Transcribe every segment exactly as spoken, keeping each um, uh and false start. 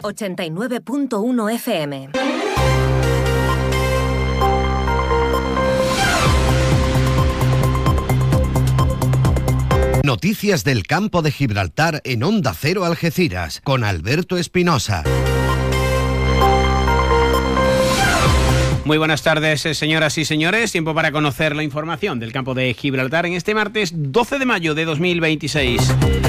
ochenta y nueve punto uno F M. Noticias del campo de Gibraltar en Onda Cero Algeciras, con Alberto Espinosa. Muy buenas tardes, señoras y señores. Tiempo para conocer la información del campo de Gibraltar en este martes doce de mayo de dos mil veintiséis.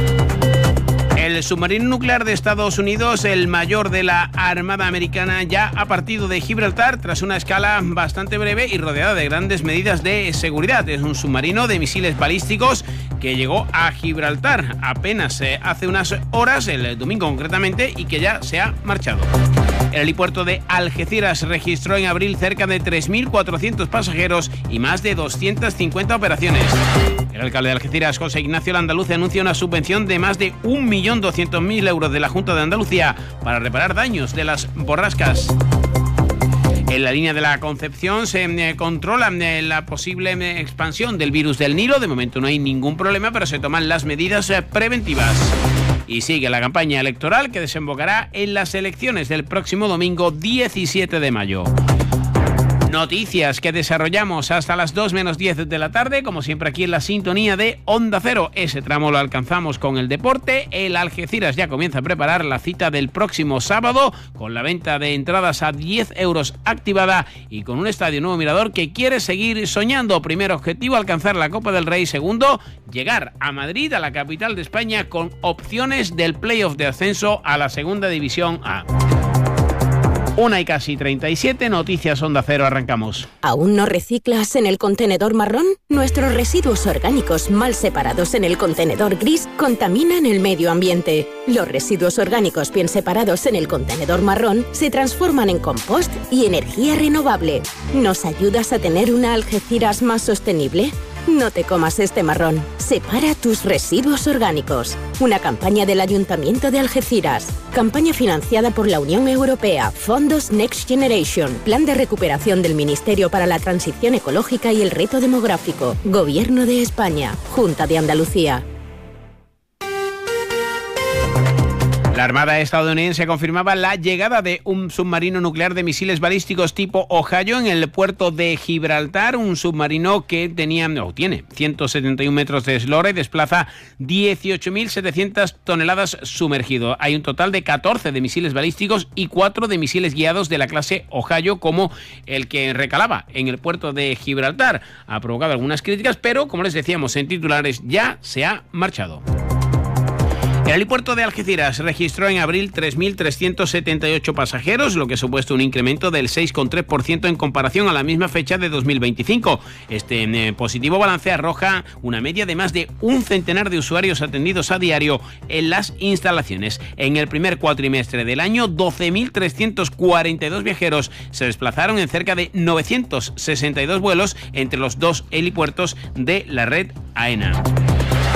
El submarino nuclear de Estados Unidos, el mayor de la Armada Americana, ya ha partido de Gibraltar tras una escala bastante breve y rodeada de grandes medidas de seguridad. Es un submarino de misiles balísticos que llegó a Gibraltar apenas eh, hace unas horas, el domingo concretamente, y que ya se ha marchado. El helipuerto de Algeciras registró en abril cerca de tres mil cuatrocientos pasajeros y más de doscientas cincuenta operaciones. El alcalde de Algeciras, José Ignacio Landaluce, anuncia una subvención de más de un millón doscientos mil euros de la Junta de Andalucía para reparar daños de las borrascas. En la línea de la Concepción se eh, controla eh, la posible eh, expansión del virus del Nilo. De momento no hay ningún problema, pero se toman las medidas eh, preventivas. Y sigue la campaña electoral que desembocará en las elecciones del próximo domingo diecisiete de mayo. Noticias que desarrollamos hasta las dos menos diez de la tarde, como siempre aquí en la sintonía de Onda Cero. Ese tramo lo alcanzamos con el deporte. El Algeciras ya comienza a preparar la cita del próximo sábado, con la venta de entradas a diez euros activada y con un estadio Nuevo Mirador que quiere seguir soñando. Primer objetivo, alcanzar la Copa del Rey. Segundo, llegar a Madrid, a la capital de España, con opciones del playoff de ascenso a la Segunda División A. Una y casi treinta y siete, Noticias Onda Cero, arrancamos. ¿Aún no reciclas en el contenedor marrón? Nuestros residuos orgánicos mal separados en el contenedor gris contaminan el medio ambiente. Los residuos orgánicos bien separados en el contenedor marrón se transforman en compost y energía renovable. ¿Nos ayudas a tener una Algeciras más sostenible? No te comas este marrón. Separa tus residuos orgánicos. Una campaña del Ayuntamiento de Algeciras. Campaña financiada por la Unión Europea. Fondos Next Generation. Plan de recuperación del Ministerio para la Transición Ecológica y el Reto Demográfico. Gobierno de España. Junta de Andalucía. La Armada estadounidense confirmaba la llegada de un submarino nuclear de misiles balísticos tipo Ohio en el puerto de Gibraltar, un submarino que tenía, no, tiene ciento setenta y uno metros de eslora y desplaza dieciocho mil setecientas toneladas sumergido. Hay un total de catorce de misiles balísticos y cuatro de misiles guiados de la clase Ohio, como el que recalaba en el puerto de Gibraltar. Ha provocado algunas críticas, pero como les decíamos en titulares, ya se ha marchado. El helipuerto de Algeciras registró en abril tres mil trescientos setenta y ocho pasajeros, lo que ha supuesto un incremento del seis coma tres por ciento en comparación a la misma fecha de dos mil veinticinco. Este eh, positivo balance arroja una media de más de un centenar de usuarios atendidos a diario en las instalaciones. En el primer cuatrimestre del año, doce mil trescientos cuarenta y dos viajeros se desplazaron en cerca de novecientos sesenta y dos vuelos entre los dos helipuertos de la red AENA.